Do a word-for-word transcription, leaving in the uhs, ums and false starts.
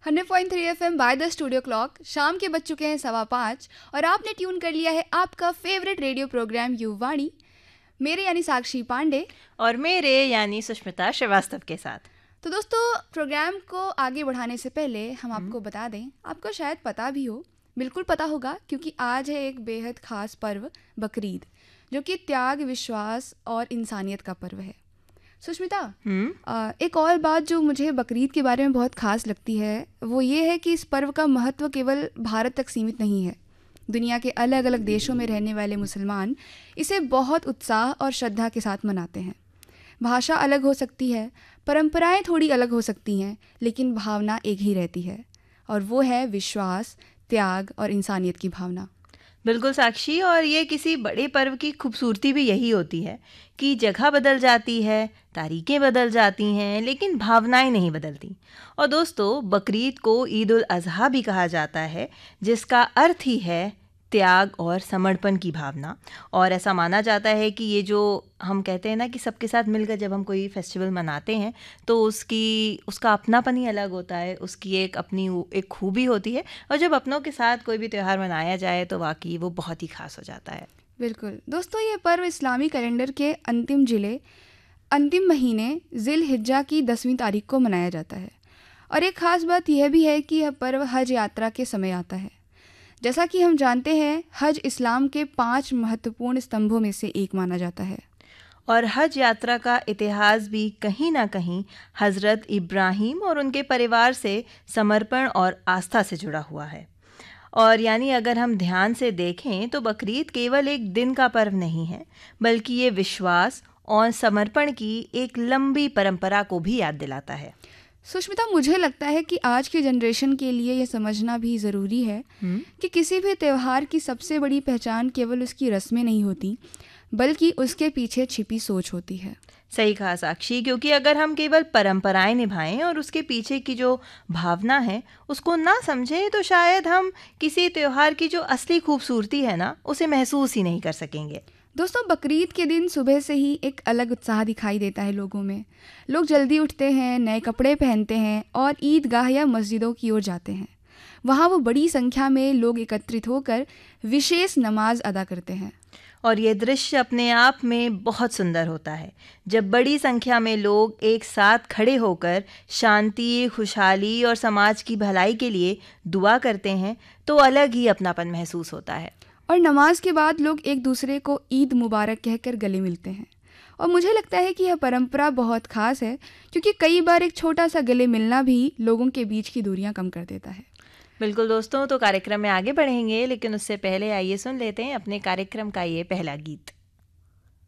Hundred point three F M by the studio clock. शाम के बज चुके हैं सवा पाँच और आपने ट्यून कर लिया है आपका फेवरेट रेडियो प्रोग्राम युवाणी, मेरे यानी साक्षी पांडे और मेरे यानी सुष्मिता श्रीवास्तव के साथ। तो दोस्तों, प्रोग्राम को आगे बढ़ाने से पहले हम आपको बता दें, आपको शायद पता भी हो, बिल्कुल पता होगा, क्योंकि आज है एक बेहद खास पर्व बकरीद, जो कि त्याग, विश्वास और इंसानियत का पर्व है। सुष्मिता, एक और बात जो मुझे बकरीद के बारे में बहुत खास लगती है वो ये है कि इस पर्व का महत्व केवल भारत तक सीमित नहीं है। दुनिया के अलग अलग देशों में रहने वाले मुसलमान इसे बहुत उत्साह और श्रद्धा के साथ मनाते हैं। भाषा अलग हो सकती है, परंपराएं थोड़ी अलग हो सकती हैं, लेकिन भावना एक ही रहती है, और वो है विश्वास, त्याग और इंसानियत की भावना। बिल्कुल साक्षी, और ये किसी बड़े पर्व की खूबसूरती भी यही होती है कि जगह बदल जाती है, तारीखें बदल जाती हैं, लेकिन भावनाएं नहीं बदलती। और दोस्तों, बकरीद को ईद उल अज़हा भी कहा जाता है, जिसका अर्थ ही है त्याग और समर्पण की भावना। और ऐसा माना जाता है कि ये जो हम कहते हैं ना कि सबके साथ मिलकर जब हम कोई फेस्टिवल मनाते हैं तो उसकी उसका अपनापन ही अलग होता है, उसकी एक अपनी एक खूबी होती है, और जब अपनों के साथ कोई भी त्यौहार मनाया जाए तो वाकई वो बहुत ही खास हो जाता है। बिल्कुल दोस्तों, ये पर्व इस्लामी कैलेंडर के अंतिम जिले अंतिम महीने जिल हिज्जा की दसवीं तारीख को मनाया जाता है। और एक ख़ास बात यह भी है कि यह पर्व हज यात्रा के समय आता है। जैसा कि हम जानते हैं, हज इस्लाम के पांच महत्वपूर्ण स्तंभों में से एक माना जाता है। और हज यात्रा का इतिहास भी कहीं ना कहीं हज़रत इब्राहीम और उनके परिवार से समर्पण और आस्था से जुड़ा हुआ है। और यानी अगर हम ध्यान से देखें तो बकरीद केवल एक दिन का पर्व नहीं है, बल्कि ये विश्वास और समर्पण की एक लंबी परंपरा को भी याद दिलाता है। सुष्मिता, मुझे लगता है कि आज की जनरेशन के लिए यह समझना भी ज़रूरी है कि किसी भी त्यौहार की सबसे बड़ी पहचान केवल उसकी रस्में नहीं होती, बल्कि उसके पीछे छिपी सोच होती है। सही कहा साक्षी, क्योंकि अगर हम केवल परंपराएं निभाएं और उसके पीछे की जो भावना है उसको ना समझें तो शायद हम किसी त्यौहार की जो असली खूबसूरती है ना उसे महसूस ही नहीं कर सकेंगे। दोस्तों, बकरीद के दिन सुबह से ही एक अलग उत्साह दिखाई देता है लोगों में। लोग जल्दी उठते हैं, नए कपड़े पहनते हैं और ईदगाह या मस्जिदों की ओर जाते हैं। वहाँ वो बड़ी संख्या में लोग एकत्रित होकर विशेष नमाज अदा करते हैं। और ये दृश्य अपने आप में बहुत सुंदर होता है। जब बड़ी संख्या में लोग एक साथ खड़े होकर शांति, खुशहाली और समाज की भलाई के लिए दुआ करते हैं तो अलग ही अपनापन महसूस होता है। और नमाज के बाद लोग एक दूसरे को ईद मुबारक कहकर गले मिलते हैं। और मुझे लगता है कि यह परंपरा बहुत खास है, क्योंकि कई बार एक छोटा सा गले मिलना भी लोगों के बीच की दूरियां कम कर देता है। बिल्कुल दोस्तों, तो कार्यक्रम में आगे बढ़ेंगे, लेकिन उससे पहले आइए सुन लेते हैं अपने कार्यक्रम का ये पहला गीत।